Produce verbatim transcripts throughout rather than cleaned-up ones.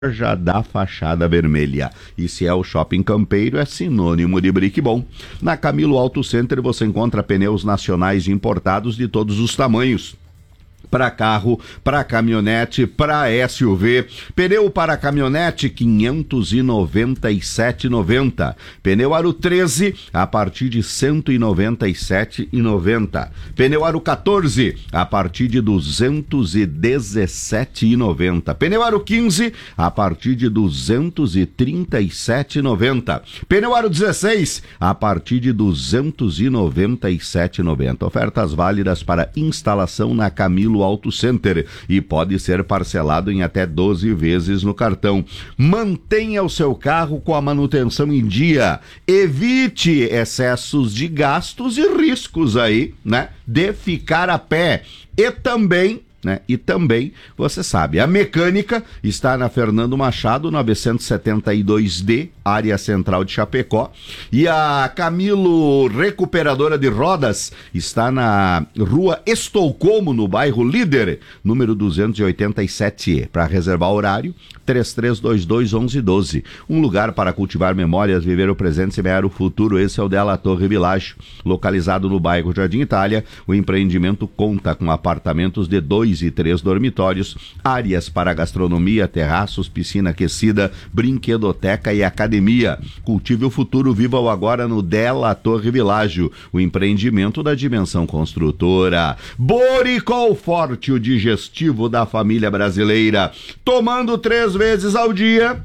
já da fachada vermelha. E se é o Shopping Campeiro, é sinônimo de Brick Bom. Na Camilo Auto Center você encontra pneus nacionais importados de todos os tamanhos. Para carro, para caminhonete, para S U V. Pneu para caminhonete quinhentos e noventa e sete reais e noventa centavos. Pneu aro treze a partir de cento e noventa e sete reais e noventa centavos. Pneu aro quatorze a partir de duzentos e dezessete reais e noventa centavos. Pneu aro quinze a partir de duzentos e trinta e sete reais e noventa centavos. Pneu aro dezesseis a partir de duzentos e noventa e sete reais e noventa centavos. Ofertas válidas para instalação na Camilo Auto Center e pode ser parcelado em até doze vezes no cartão. Mantenha o seu carro com a manutenção em dia. Evite excessos de gastos e riscos aí, né? De ficar a pé. E também Né? E também, você sabe, a mecânica está na Fernando Machado, novecentos e setenta e dois D, área central de Chapecó, e a Camilo Recuperadora de Rodas está na rua Estocolmo, no bairro Líder, número duzentos e oitenta e sete E. Para reservar horário, três três dois dois, onze doze. Um lugar para cultivar memórias, viver o presente e semear o futuro. Esse é o Della Torre Világio, localizado no bairro Jardim Itália. O empreendimento conta com apartamentos de dois e três dormitórios, áreas para gastronomia, terraços, piscina aquecida, brinquedoteca e academia. Cultive o futuro, viva o agora no Della Torre Világio, o empreendimento da Dimensão Construtora. Boricol Forte, o digestivo da família brasileira. Tomando três vezes ao dia,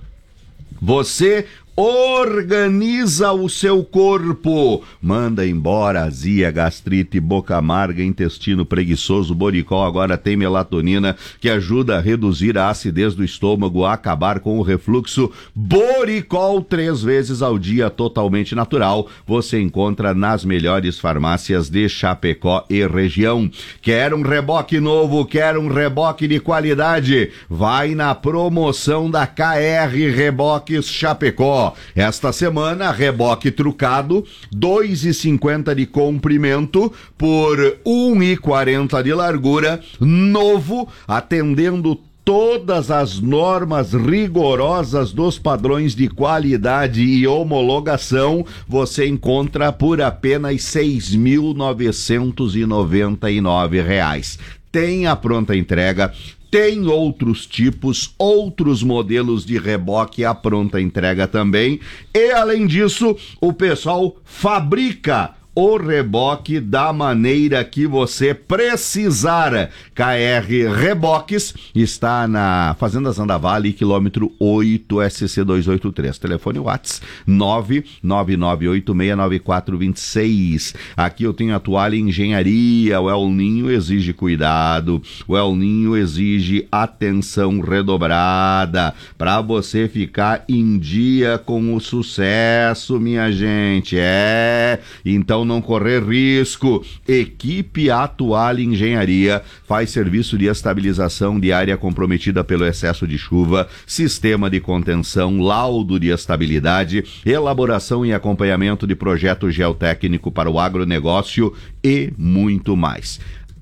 você organiza o seu corpo, manda embora azia, gastrite, boca amarga, intestino preguiçoso. Boricol agora tem melatonina que ajuda a reduzir a acidez do estômago, a acabar com o refluxo. Boricol três vezes ao dia, totalmente natural. Você encontra nas melhores farmácias de Chapecó e região. Quer um reboque novo? Quer um reboque de qualidade? Vai na promoção da K R Reboques Chapecó. Esta semana, reboque trucado, dois e cinquenta de comprimento por um e quarenta de largura, novo, atendendo todas as normas rigorosas dos padrões de qualidade e homologação. Você encontra por apenas seis mil novecentos e noventa e nove reais. Tem a pronta entrega. Tem outros tipos, outros modelos de reboque à pronta entrega também. E, além disso, o pessoal fabrica o reboque da maneira que você precisar. K R Reboques está na Fazenda Zandavale, quilômetro oito, S C duzentos e oitenta e três. Telefone WhatsApp nove nove nove oito seis nove quatro dois seis. Aqui eu tenho a toalha engenharia. O El Ninho exige cuidado, o El Ninho exige atenção redobrada para você ficar em dia com o sucesso, minha gente. É, então não correr risco. Equipe A Toalha Engenharia faz serviço de estabilização de área comprometida pelo excesso de chuva, sistema de contenção, laudo de estabilidade, elaboração e acompanhamento de projeto geotécnico para o agronegócio e muito mais.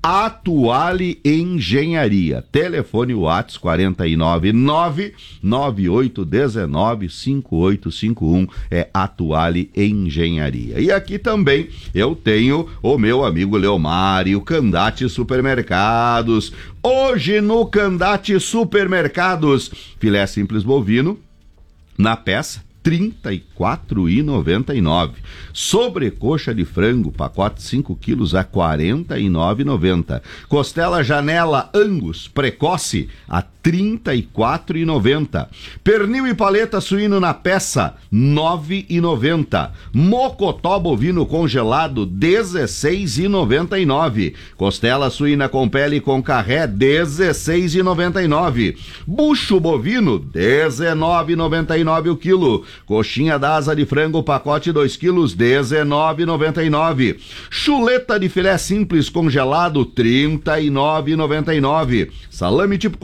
Atuale Engenharia. Telefone WhatsApp quatro nove nove nove oito um nove cinco oito cinco um. É Atuale Engenharia. E aqui também eu tenho o meu amigo Leomário, Candate Supermercados. Hoje no Candate Supermercados, filé simples bovino na peça trinta e quatro reais e noventa e nove centavos. Sobrecoxa de frango, pacote cinco quilos a quarenta e nove reais e noventa centavos. Costela Janela Angus precoce a trinta e quatro reais e noventa centavos. Pernil e paleta suíno na peça, nove reais e noventa centavos. Mocotó bovino congelado, dezesseis reais e noventa e nove centavos. Costela suína com pele com carré, dezesseis reais e noventa e nove centavos. Bucho bovino, dezenove reais e noventa e nove centavos o quilo. Coxinha da asa de frango, pacote dois quilos, dezenove reais e noventa e nove centavos. Chuleta de filé simples congelado, trinta e nove reais e noventa e nove centavos. Salame tipo colonial,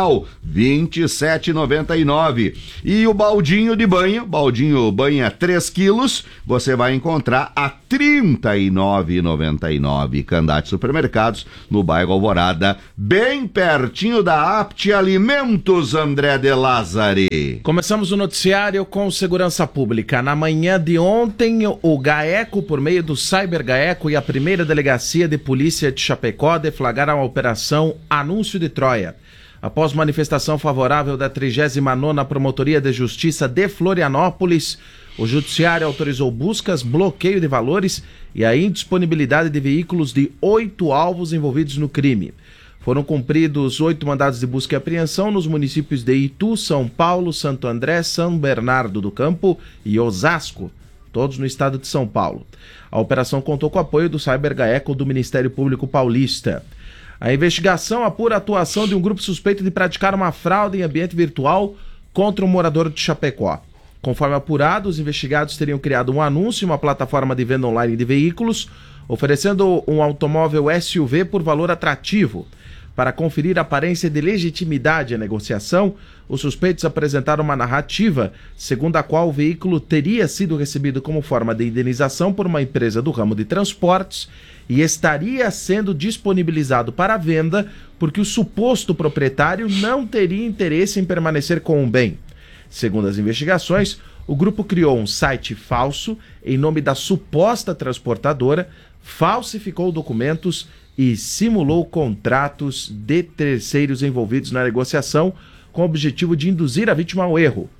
normal, vinte e sete reais e noventa e nove centavos. E o baldinho de banho, baldinho banha três quilos, você vai encontrar a trinta e nove reais e noventa e nove centavos. Candate Supermercados, no bairro Alvorada, bem pertinho da Apte Alimentos, André de Lázari. Começamos o noticiário com segurança pública. Na manhã de ontem, o GAECO, por meio do Cyber GAECO e a primeira delegacia de polícia de Chapecó, deflagraram a operação Anúncio de Troia. Após manifestação favorável da trigésima nona Promotoria de Justiça de Florianópolis, o Judiciário autorizou buscas, bloqueio de valores e a indisponibilidade de veículos de oito alvos envolvidos no crime. Foram cumpridos oito mandados de busca e apreensão nos municípios de Itu, São Paulo, Santo André, São Bernardo do Campo e Osasco, todos no estado de São Paulo. A operação contou com o apoio do Cyber GAECO do Ministério Público Paulista. A investigação apura a atuação de um grupo suspeito de praticar uma fraude em ambiente virtual contra um morador de Chapecó. Conforme apurado, os investigados teriam criado um anúncio em uma plataforma de venda online de veículos, oferecendo um automóvel S U V por valor atrativo. Para conferir a aparência de legitimidade à negociação, os suspeitos apresentaram uma narrativa segundo a qual o veículo teria sido recebido como forma de indenização por uma empresa do ramo de transportes e estaria sendo disponibilizado para venda porque o suposto proprietário não teria interesse em permanecer com o bem. Segundo as investigações, o grupo criou um site falso em nome da suposta transportadora, falsificou documentos e simulou contratos de terceiros envolvidos na negociação com o objetivo de induzir a vítima ao erro.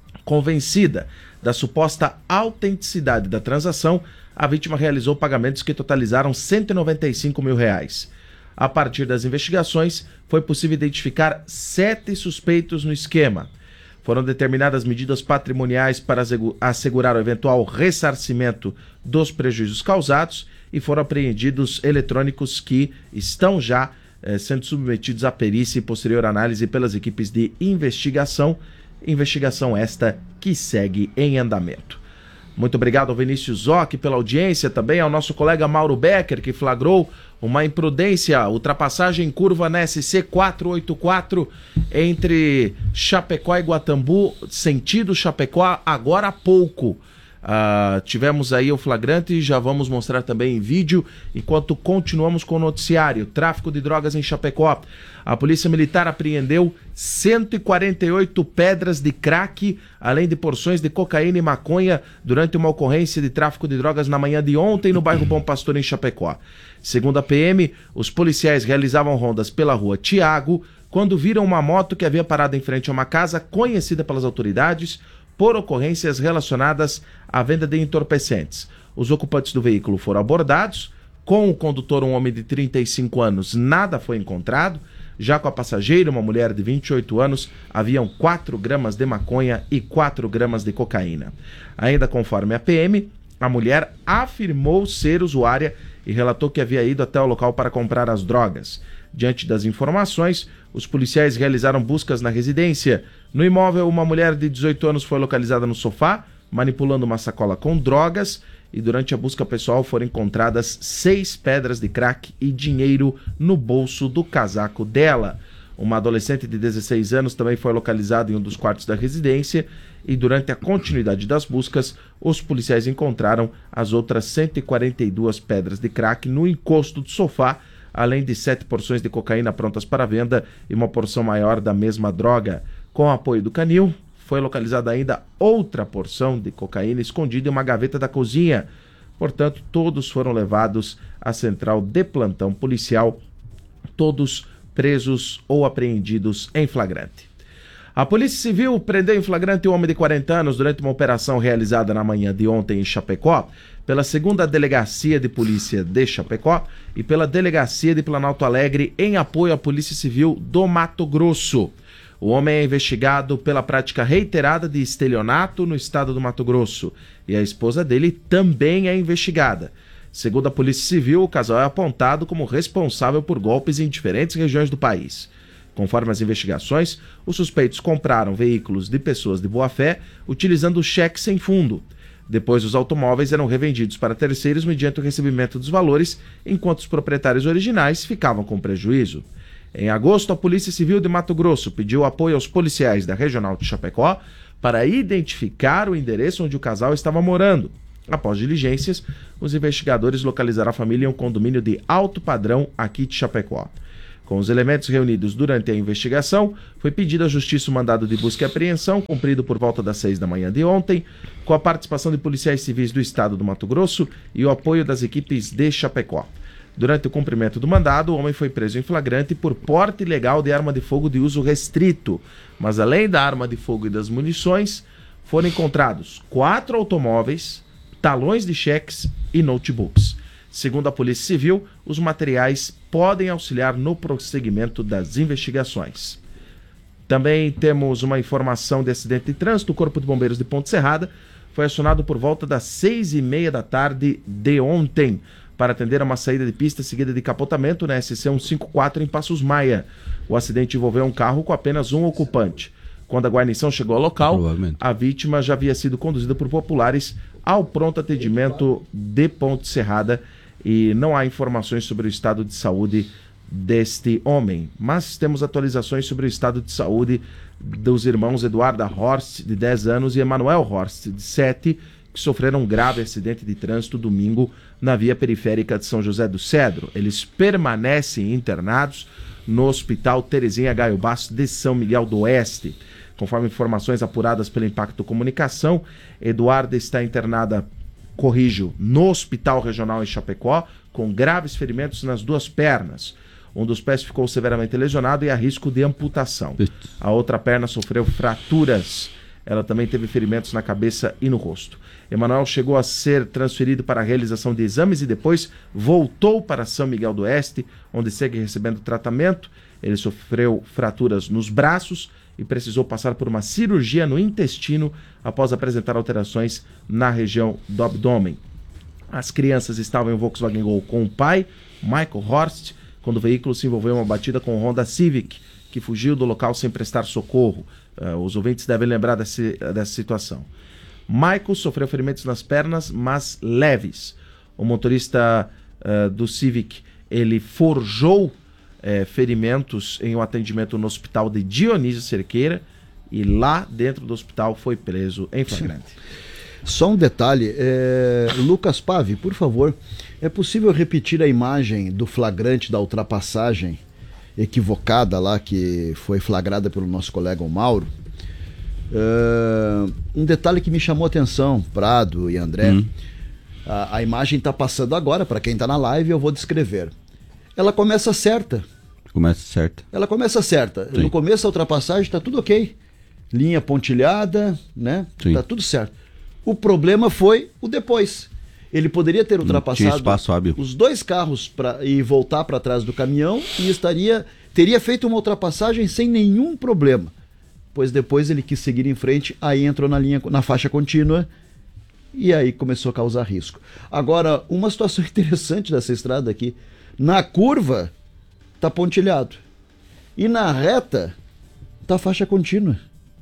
Convencida da suposta autenticidade da transação, a vítima realizou pagamentos que totalizaram cento e noventa e cinco mil reais. A partir das investigações, foi possível identificar sete suspeitos no esquema. Foram determinadas medidas patrimoniais para assegurar o eventual ressarcimento dos prejuízos causados e foram apreendidos eletrônicos que estão já eh, sendo submetidos à perícia e posterior análise pelas equipes de investigação. Investigação esta que segue em andamento. Muito obrigado ao Vinícius Zoc pela audiência, também ao nosso colega Mauro Becker, que flagrou uma imprudência, ultrapassagem em curva na S C quatrocentos e oitenta e quatro entre Chapecó e Guatambu, sentido Chapecó, agora há pouco. Uh, tivemos aí o flagrante e já vamos mostrar também em vídeo, enquanto continuamos com o noticiário. Tráfico de drogas em Chapecó. A Polícia Militar apreendeu cento e quarenta e oito pedras de crack, além de porções de cocaína e maconha, durante uma ocorrência de tráfico de drogas na manhã de ontem no bairro Bom Pastor, em Chapecó. Segundo a P M, os policiais realizavam rondas pela rua Tiago quando viram uma moto que havia parado em frente a uma casa conhecida pelas autoridades por ocorrências relacionadas à venda de entorpecentes. Os ocupantes do veículo foram abordados. Com o condutor, um homem de trinta e cinco anos, nada foi encontrado. Já com a passageira, uma mulher de vinte e oito anos, haviam quatro gramas de maconha e quatro gramas de cocaína. Ainda conforme a P M, a mulher afirmou ser usuária e relatou que havia ido até o local para comprar as drogas. Diante das informações, os policiais realizaram buscas na residência. No imóvel, uma mulher de dezoito anos foi localizada no sofá, manipulando uma sacola com drogas, e durante a busca pessoal foram encontradas seis pedras de crack e dinheiro no bolso do casaco dela. Uma adolescente de dezesseis anos também foi localizada em um dos quartos da residência, e durante a continuidade das buscas, os policiais encontraram as outras cento e quarenta e duas pedras de crack no encosto do sofá, além de sete porções de cocaína prontas para venda e uma porção maior da mesma droga. Com o apoio do canil, foi localizada ainda outra porção de cocaína escondida em uma gaveta da cozinha. Portanto, todos foram levados à central de plantão policial, todos presos ou apreendidos em flagrante. A Polícia Civil prendeu em flagrante um homem de quarenta anos durante uma operação realizada na manhã de ontem em Chapecó, pela segunda Delegacia de Polícia de Chapecó e pela Delegacia de Planalto Alegre, em apoio à Polícia Civil do Mato Grosso. O homem é investigado pela prática reiterada de estelionato no estado do Mato Grosso e a esposa dele também é investigada. Segundo a Polícia Civil, o casal é apontado como responsável por golpes em diferentes regiões do país. Conforme as investigações, os suspeitos compraram veículos de pessoas de boa-fé utilizando cheque sem fundo. Depois, os automóveis eram revendidos para terceiros mediante o recebimento dos valores, enquanto os proprietários originais ficavam com prejuízo. Em agosto, a Polícia Civil de Mato Grosso pediu apoio aos policiais da Regional de Chapecó para identificar o endereço onde o casal estava morando. Após diligências, os investigadores localizaram a família em um condomínio de alto padrão aqui de Chapecó. Com os elementos reunidos durante a investigação, foi pedido à Justiça o mandado de busca e apreensão, cumprido por volta das seis da manhã de ontem, com a participação de policiais civis do estado do Mato Grosso e o apoio das equipes de Chapecó. Durante o cumprimento do mandado, o homem foi preso em flagrante por porte ilegal de arma de fogo de uso restrito. Mas além da arma de fogo e das munições, foram encontrados quatro automóveis, talões de cheques e notebooks. Segundo a Polícia Civil, os materiais podem auxiliar no prosseguimento das investigações. Também temos uma informação de acidente de trânsito. O Corpo de Bombeiros de Ponte Serrada foi acionado por volta das seis e meia da tarde de ontem para atender a uma saída de pista seguida de capotamento na S C cento e cinquenta e quatro em Passos Maia. O acidente envolveu um carro com apenas um ocupante. Quando a guarnição chegou ao local, a vítima já havia sido conduzida por populares ao pronto atendimento de Ponte Serrada e não há informações sobre o estado de saúde deste homem. Mas temos atualizações sobre o estado de saúde dos irmãos Eduarda Horst, de dez anos, e Emanuel Horst, de sete, que sofreram um grave acidente de trânsito domingo na via periférica de São José do Cedro. Eles permanecem internados no Hospital Terezinha Gaio Basso de São Miguel do Oeste. Conforme informações apuradas pelo Impacto Comunicação, Eduarda está internada, corrijo, no Hospital Regional em Chapecó, com graves ferimentos nas duas pernas. Um dos pés ficou severamente lesionado e há risco de amputação. A outra perna sofreu fraturas. Ela também teve ferimentos na cabeça e no rosto. Emanuel chegou a ser transferido para a realização de exames e depois voltou para São Miguel do Oeste, onde segue recebendo tratamento. Ele sofreu fraturas nos braços e precisou passar por uma cirurgia no intestino após apresentar alterações na região do abdômen. As crianças estavam em um Volkswagen Gol com o pai, Michael Horst, quando o veículo se envolveu em uma batida com o Honda Civic, que fugiu do local sem prestar socorro. Uh, os ouvintes devem lembrar desse, dessa situação. Michael sofreu ferimentos nas pernas, mas leves. O motorista uh, do Civic, ele forjou uh, ferimentos em um atendimento no hospital de Dionísio Cerqueira e lá dentro do hospital foi preso em flagrante. Só um detalhe, é... Lucas Pave, por favor, é possível repetir a imagem do flagrante da ultrapassagem equivocada lá que foi flagrada pelo nosso colega o Mauro? Uh, um detalhe que me chamou a atenção, Prado e André, hum. a, a imagem está passando agora, para quem está na live eu vou descrever. Ela começa certa. Começa certa. Ela começa certa. Sim. No começo da ultrapassagem está tudo ok. Linha pontilhada, né? Sim. Tá tudo certo. O problema foi o depois. Ele poderia ter ultrapassado os dois carros pra, e voltar para trás do caminhão e estaria, teria feito uma ultrapassagem sem nenhum problema. Pois depois ele quis seguir em frente, aí entrou na linha, na faixa contínua e aí começou a causar risco. Agora, uma situação interessante dessa estrada aqui, na curva tá pontilhado e na reta tá faixa contínua.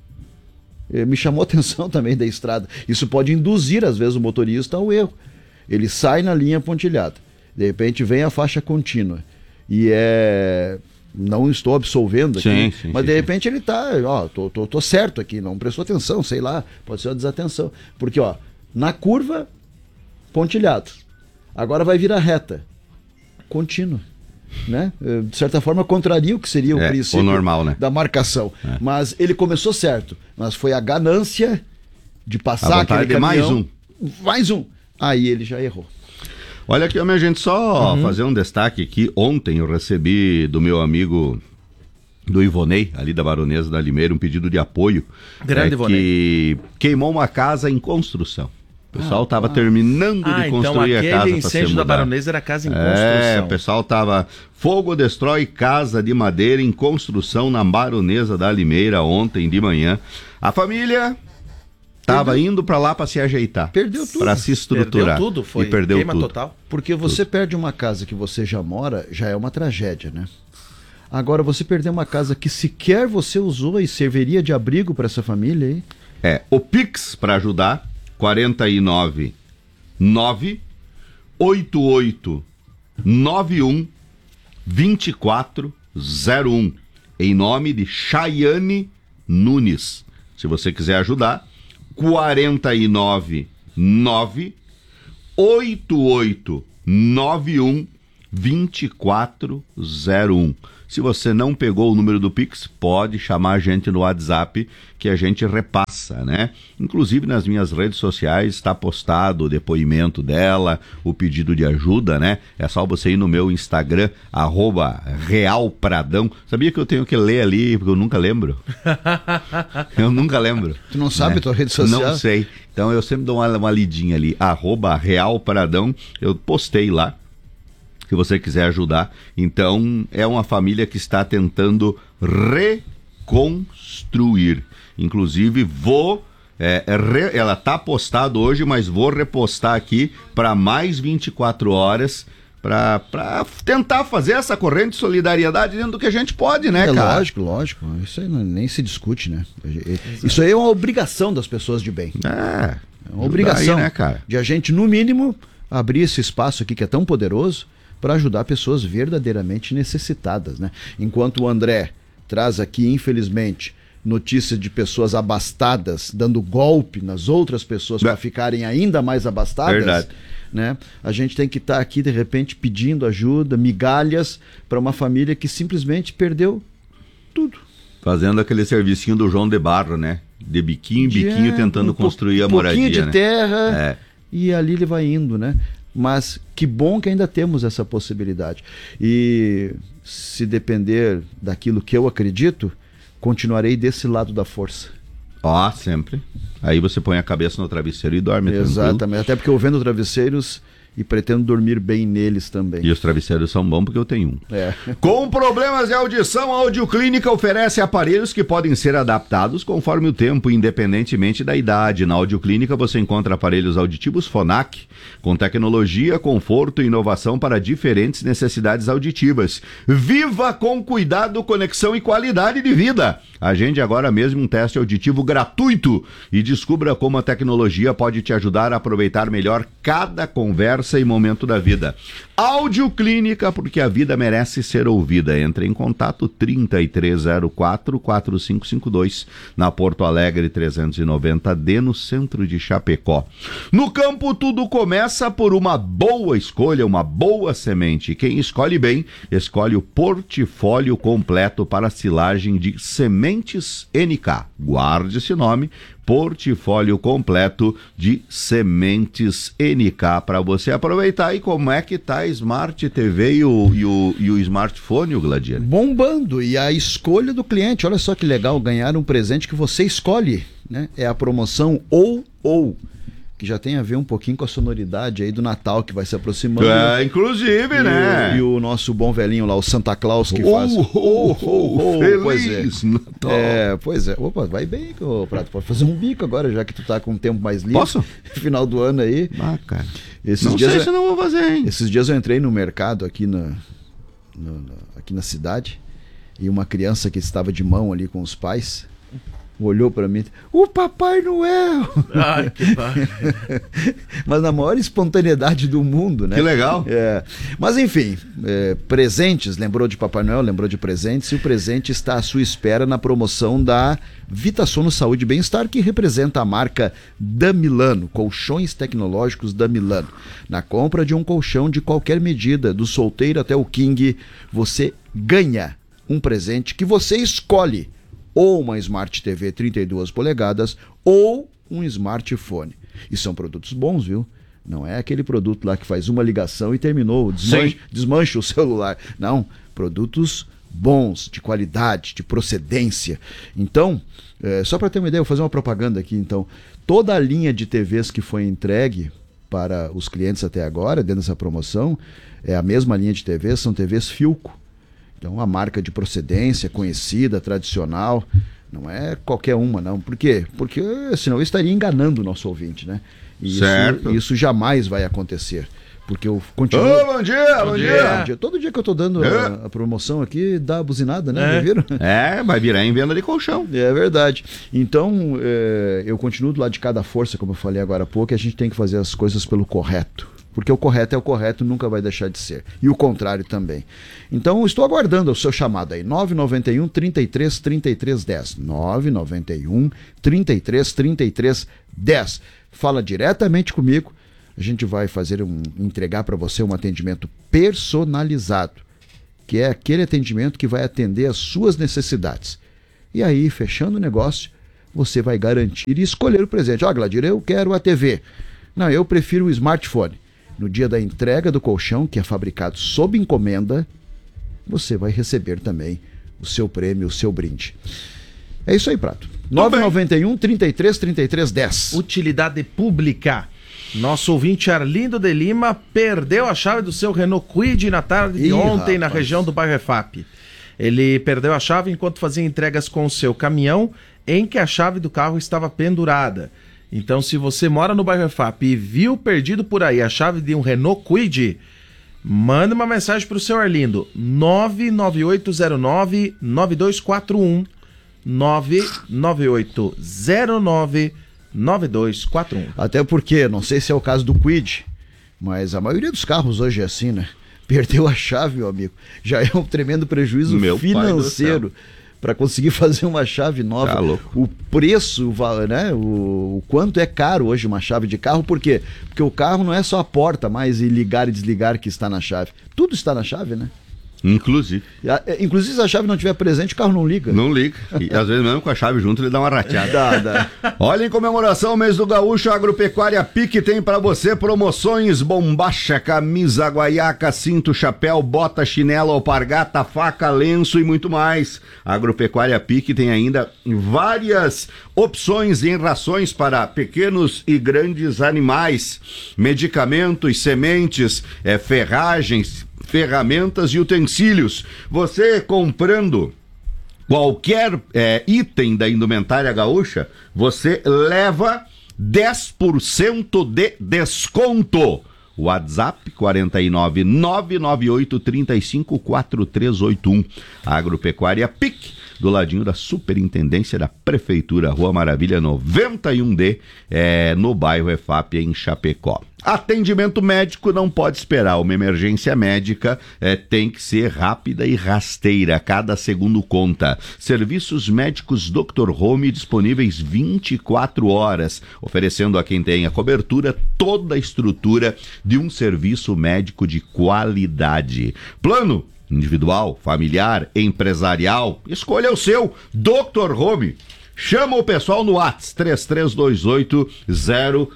Me chamou a atenção também da estrada. Isso pode induzir às vezes o motorista ao erro. Ele sai na linha pontilhada, de repente vem a faixa contínua e é... não estou absolvendo aqui, sim, sim, mas sim, de repente sim. ele tá, ó, tô, tô, tô certo aqui, não prestou atenção, sei lá, pode ser uma desatenção, porque ó, na curva, pontilhado, agora vai virar reta, contínua, né? De certa forma contraria o que seria o é, princípio o normal, né? da marcação, é. Mas ele começou certo, mas foi a ganância de passar aquele caminhão, mais um, mais um, aí ele já errou. Olha aqui, minha gente, só uhum. fazer um destaque aqui. Ontem eu recebi do meu amigo, do Ivonei, ali da Baronesa da Limeira, um pedido de apoio. Grande é, Ivonei. Que queimou uma casa em construção. O pessoal estava ah, ah. terminando ah, de construir então a casa para ser mudada. Aquele incêndio da Baronesa era casa em construção. É, o pessoal estava... Fogo destrói casa de madeira em construção na Baronesa da Limeira ontem de manhã. A família... Tava indo para lá para se ajeitar. Perdeu tudo. Para se estruturar. Perdeu tudo, foi e perdeu queima tudo. Total. Porque você tudo. Perde uma casa que você já mora, já é uma tragédia, né? Agora você perder uma casa que sequer você usou e serviria de abrigo para essa família aí. É, o Pix para ajudar, quarenta e nove, nove, oitenta e oito, noventa e um, vinte e quatro, zero um, em nome de Chayane Nunes. Se você quiser ajudar, quatro nove nove oito oito nove um dois quatro zero um. Se você não pegou o número do Pix, pode chamar a gente no WhatsApp que a gente repassa, né? Inclusive nas minhas redes sociais está postado o depoimento dela, o pedido de ajuda, né? É só você ir no meu Instagram, arroba Real Pradão. Sabia que eu tenho que ler ali, porque eu nunca lembro? Eu nunca lembro. Tu não sabe, né? Tua rede social? Não sei. Então eu sempre dou uma, uma lidinha ali, arroba Real Pradão. Eu postei lá. Se você quiser ajudar. Então, é uma família que está tentando reconstruir. Inclusive, vou... É, re, ela está postada hoje, mas vou repostar aqui para mais vinte e quatro horas para tentar fazer essa corrente de solidariedade dentro do que a gente pode, né, é, cara? Lógico, lógico. Isso aí não, nem se discute, né? Isso aí é uma obrigação das pessoas de bem. É, é uma obrigação, aí, né, cara? De a gente, no mínimo, abrir esse espaço aqui que é tão poderoso para ajudar pessoas verdadeiramente necessitadas, né? Enquanto o André traz aqui, infelizmente, notícias de pessoas abastadas dando golpe nas outras pessoas para ficarem ainda mais abastadas, verdade, né? A gente tem que estar tá aqui, de repente, pedindo ajuda, migalhas para uma família que simplesmente perdeu tudo. Fazendo aquele servicinho do João de Barro, né? De biquinho em biquinho, é, tentando um construir a moradia. Um pouquinho de né? terra, é. E ali ele vai indo, né? Mas que bom que ainda temos essa possibilidade. E se depender daquilo que eu acredito, continuarei desse lado da força. Ó, oh, sempre. Aí você põe a cabeça no travesseiro e dorme. Exatamente. Tranquilo. Até porque eu vendo travesseiros e pretendo dormir bem neles também. E os travesseiros são bons porque eu tenho um. É. Com problemas de audição, a Audioclínica oferece aparelhos que podem ser adaptados conforme o tempo, independentemente da idade. Na Audioclínica você encontra aparelhos auditivos Phonak, com tecnologia, conforto e inovação para diferentes necessidades auditivas. Viva com cuidado, conexão e qualidade de vida. Agende agora mesmo um teste auditivo gratuito e descubra como a tecnologia pode te ajudar a aproveitar melhor cada conversa e momento da vida. Audioclínica, porque a vida merece ser ouvida. Entre em contato trinta e três zero quatro, quatro cinco cinco dois, na Porto Alegre trezentos e noventa D, no centro de Chapecó. No campo, tudo começa por uma boa escolha, uma boa semente. Quem escolhe bem, escolhe o portfólio completo para silagem de sementes N K. Guarde esse nome, portfólio completo de sementes N K, para você aproveitar. E como é que tá a Smart T V e o, e o, e o smartphone, o Gladier? Bombando, e a escolha do cliente, olha só que legal, ganhar um presente que você escolhe, né? É a promoção ou ou que já tem a ver um pouquinho com a sonoridade aí do Natal que vai se aproximando. É, inclusive, e né? O, e o nosso bom velhinho lá, o Santa Claus, que oh, faz... Oh, oh, oh, oh, feliz é. Natal. É, pois é. Opa, vai bem, ô Prato. Pode fazer um bico agora, já que tu tá com um tempo mais livre. Posso? Final do ano aí. Ah, cara. Esses não dias sei eu, se não vou fazer, hein? Esses dias eu entrei no mercado aqui na, no, no, aqui na cidade e uma criança que estava de mão ali com os pais... olhou para mim, o Papai Noel! Ai, que pai. Mas na maior espontaneidade do mundo, né? Que legal! É. Mas enfim, é, presentes, lembrou de Papai Noel, lembrou de presentes, e o presente está à sua espera na promoção da Vitasono Saúde e Bem-Estar, que representa a marca da Milano, colchões tecnológicos da Milano. Na compra de um colchão de qualquer medida, do solteiro até o king, você ganha um presente que você escolhe, ou uma Smart T V trinta e duas polegadas, ou um smartphone. E são produtos bons, viu? Não é aquele produto lá que faz uma ligação e terminou, desmancha, desmancha o celular. Não, produtos bons, de qualidade, de procedência. Então, é, só para ter uma ideia, eu vou fazer uma propaganda aqui, então. Toda a linha de T Vs que foi entregue para os clientes até agora, dentro dessa promoção, é a mesma linha de T Vs, são T Vs Philco. Então, a marca de procedência, conhecida, tradicional, não é qualquer uma, não. Por quê? Porque senão eu estaria enganando o nosso ouvinte, né? E certo. Isso, isso jamais vai acontecer. Porque eu continuo... Oh, bom dia, bom, bom dia. dia! Bom dia. Todo dia que eu tô dando é. a, a promoção aqui, dá a buzinada, né? É. Já viram? É, vai virar em venda de colchão. É verdade. Então, é, eu continuo do lado de cada força, como eu falei agora há pouco, e a gente tem que fazer as coisas pelo correto. porque o correto é o correto, nunca vai deixar de ser. E o contrário também. Então, estou aguardando o seu chamado aí, nove nove um, trinta e três, trinta e três, dez. nove nove um, trinta e três, trinta e três, dez. Fala diretamente comigo, a gente vai fazer um, entregar para você um atendimento personalizado, que é aquele atendimento que vai atender às suas necessidades. E aí, fechando o negócio, você vai garantir e escolher o presente. Ó, oh, Gladir, eu quero a T V. Não, eu prefiro o smartphone. No dia da entrega do colchão, que é fabricado sob encomenda, você vai receber também o seu prêmio, o seu brinde. É isso aí, Prato. nove nove um, trinta e três, trinta e três, dez. Utilidade pública. Nosso ouvinte Arlindo de Lima perdeu a chave do seu Renault Kwid na tarde de Ih, ontem rapaz. na região do bairro Efap. Ele perdeu a chave enquanto fazia entregas com o seu caminhão, em que a chave do carro estava pendurada. Então, se você mora no bairro Efap e viu perdido por aí a chave de um Renault Kwid, manda uma mensagem para o seu Arlindo, nove nove oito zero nove, nove dois quatro um, nove nove oito zero nove, nove dois quatro um. Até porque, não sei se é o caso do Kwid, mas a maioria dos carros hoje é assim, né? Perdeu a chave, meu amigo. Já é um tremendo prejuízo meu financeiro para conseguir fazer uma chave nova. Tá louco. O preço, né? O, o quanto é caro hoje uma chave de carro, por quê? Porque o carro não é só a porta, mais e ligar e desligar que está na chave. Tudo está na chave, né? Inclusive. Inclusive, se a chave não estiver presente, o carro não liga. Não liga. E às vezes mesmo com a chave junto ele dá uma rateada. Dá, dá. Olha, em comemoração ao mês do Gaúcho, a Agropecuária P I C tem para você promoções: bombacha, camisa, guaiaca, cinto, chapéu, bota, chinelo, alpargata, faca, lenço e muito mais. A Agropecuária P I C tem ainda várias opções em rações para pequenos e grandes animais, medicamentos, sementes, é, ferragens, ferramentas e utensílios. Você comprando qualquer é, item da indumentária gaúcha, você leva dez por cento de desconto. WhatsApp quatro nove nove nove oito três cinco quatro três oito um. Agropecuária P I C, do ladinho da Superintendência da Prefeitura, Rua Maravilha noventa e um D, é, no bairro Efap, em Chapecó. Atendimento médico não pode esperar. Uma emergência médica é, tem que ser rápida e rasteira. Cada segundo conta. Serviços médicos doutor Home disponíveis vinte e quatro horas, oferecendo a quem tem a cobertura toda a estrutura de um serviço médico de qualidade. Plano individual, familiar, empresarial, escolha o seu. doutor Home. Chama o pessoal no WhatsApp três três dois oito zero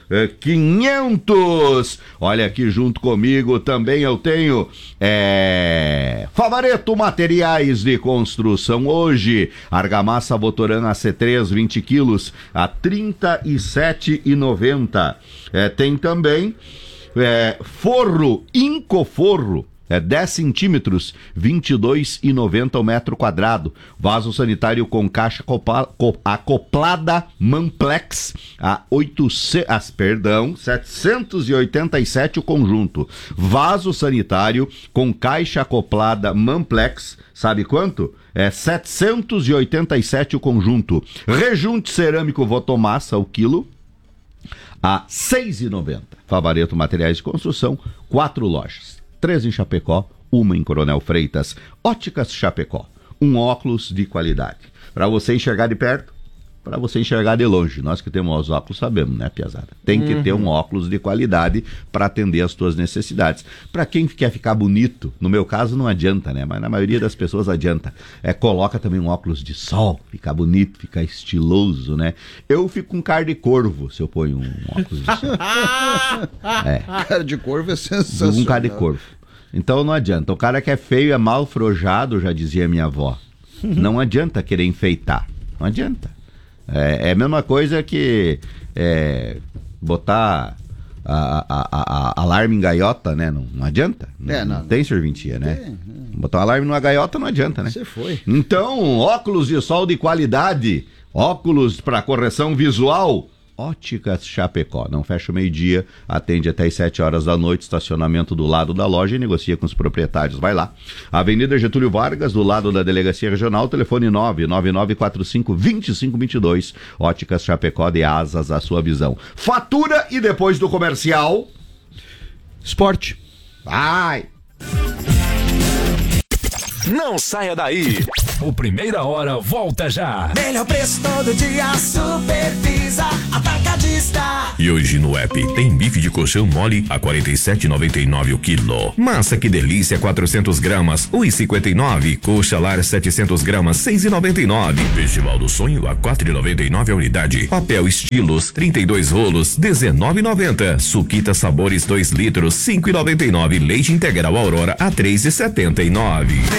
quinhentos. Olha, aqui junto comigo também eu tenho é... Favareto Materiais de Construção. Hoje, argamassa Votoran A C três, vinte quilos a trinta e sete reais e noventa centavos. É, tem também é, forro Incoforro. É dez centímetros, vinte e dois reais e noventa centavos o metro quadrado. Vaso sanitário com caixa acoplada Manplex a oitocentos, perdão, setecentos e oitenta e sete o conjunto. Vaso sanitário com caixa acoplada Manplex, sabe quanto? É setecentos e oitenta e sete o conjunto. Rejunte cerâmico Votomassa o quilo a seis reais e noventa centavos. Favareto Materiais de Construção, quatro lojas. Três em Chapecó, uma em Coronel Freitas. Óticas Chapecó, um óculos de qualidade. Para você enxergar de perto, para você enxergar de longe. Nós que temos os óculos sabemos, né, piazada? Tem que uhum. ter um óculos de qualidade para atender as tuas necessidades. Para quem quer ficar bonito, no meu caso não adianta, né? Mas na maioria das pessoas adianta. É, coloca também um óculos de sol, ficar bonito, ficar estiloso, né? Eu fico com cara de corvo se eu ponho um óculos de sol. É. Cara de corvo é sensacional. Um cara de corvo. Então não adianta. O cara que é feio é mal frojado, já dizia minha avó. Não adianta querer enfeitar. Não adianta. É, é a mesma coisa que é, botar a, a, a, a alarme em gaiota, né? Não, não adianta. Não, é, não, não tem serventia, né? É, é. Botar um alarme numa gaiota não adianta, né? Você foi. Então, óculos de sol de qualidade, óculos para correção visual, Óticas Chapecó. Não fecha o meio-dia, atende até as sete horas da noite, estacionamento do lado da loja e negocia com os proprietários. Vai lá. Avenida Getúlio Vargas, do lado da Delegacia Regional, telefone nove nove nove quatro cinco, dois cinco dois dois. Óticas Chapecó, de asas à sua visão. Fatura e depois do comercial... Esporte. Vai! Não saia daí. O Primeira Hora volta já. Melhor preço todo dia, Supervisa Atacadista. E hoje no app tem bife de colchão mole a quarenta e sete reais e noventa e nove centavos o quilo. Massa que delícia quatrocentos gramas, um real e cinquenta e nove centavos. Coxa lar setecentos gramas, seis reais e noventa e nove centavos. Festival do Sonho a quatro reais e noventa e nove centavos a unidade. Papel estilos, trinta e dois rolos, dezenove reais e noventa centavos. Suquita sabores dois litros, cinco reais e noventa e nove centavos. Leite integral Aurora a três reais e setenta e nove centavos.